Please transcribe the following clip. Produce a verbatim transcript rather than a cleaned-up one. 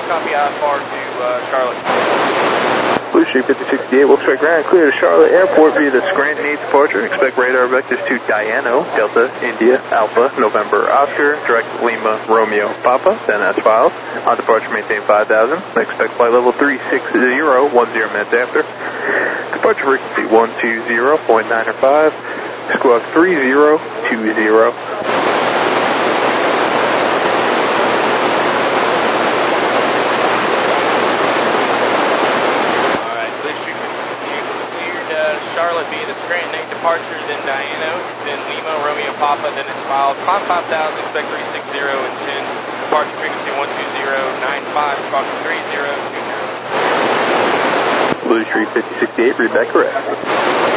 copy I F R to uh, Charlotte. Blue Street fifty sixty-eight, will strike ground clear to Charlotte Airport via the Scranton eight departure. Expect radar vectors to Diano, Delta, India, Alpha, November, Oscar, direct Lima, Romeo, Papa, then as filed. On departure, maintain five thousand. Expect flight level three six zero, ten minutes after. Departure frequency one two zero point nine five, squawk three zero two zero. Charlotte via the Scranton eight departure, then Diano, then Lima, Romeo, Papa, then it's filed. Climb five thousand, expect three six zero and ten. Departure frequency one two zero nine five, squawk three zero two zero. Blue Street fifty sixty-eight, read back correct.